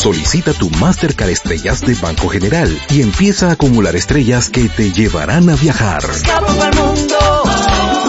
Solicita tu Mastercard Estrellas de Banco General y empieza a acumular estrellas que te llevarán a viajar. Escapo pa'l mundo.